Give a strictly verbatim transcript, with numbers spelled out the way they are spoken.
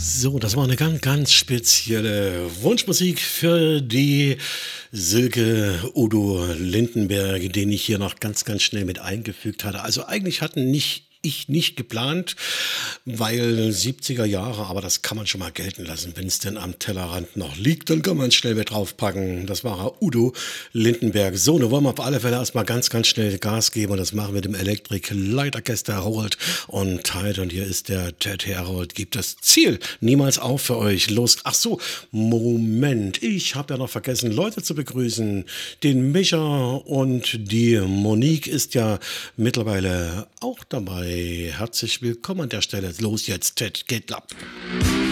So, das war eine ganz, ganz spezielle Wunschmusik für die Silke Udo Lindenberg, den ich hier noch ganz, ganz schnell mit eingefügt hatte. Also eigentlich hatten nicht ich nicht geplant, weil siebziger Jahre, aber das kann man schon mal gelten lassen. Wenn es denn am Tellerrand noch liegt, dann kann man es schnell mit draufpacken. Das war er, Udo Lindenberg. So, nun wollen wir auf alle Fälle erstmal ganz, ganz schnell Gas geben und das machen wir mit dem Electric Light Orchester Harold und Tide. Und hier ist der Ted Harold, gibt das Ziel niemals auf für euch. Los, ach so, Moment, ich habe ja noch vergessen, Leute zu begrüßen. Den Micha und die Monique ist ja mittlerweile auch dabei. Herzlich willkommen an der Stelle. Los jetzt, Ted, geht ab.